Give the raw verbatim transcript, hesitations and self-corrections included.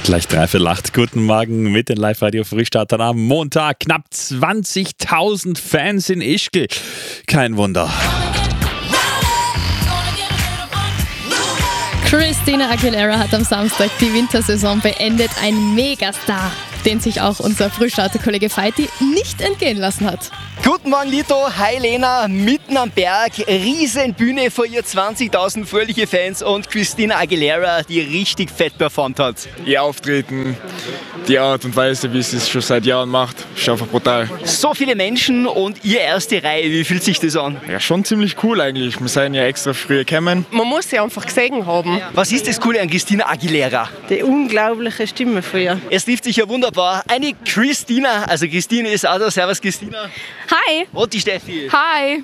Gleich dreiviertel acht. Guten Morgen mit den Live-Radio-Frühstartern am Montag. Knapp zwanzigtausend Fans in Ischgl. Kein Wunder. Christina Aguilera hat am Samstag die Wintersaison beendet. Ein Megastar, den sich auch unser Frühstarter-Kollege Feiti nicht entgehen lassen hat. Guten Morgen Lito, hi Lena, mitten am Berg, Riesenbühne vor ihr, zwanzigtausend fröhliche Fans und Christina Aguilera, die richtig fett performt hat. Ihr Auftreten, die Art und Weise, wie sie es schon seit Jahren macht, ist einfach brutal. So viele Menschen und ihr erste Reihe, wie fühlt sich das an? Ja, schon ziemlich cool eigentlich, wir sind ja extra früh gekommen. Man muss sie einfach gesehen haben. Was ist das Coole an Christina Aguilera? Die unglaubliche Stimme von ihr. Es trifft sich ja wunderbar. Eine Christina, also Christine ist auch da. Servus Christina. Hi! Und die Steffi. Hi!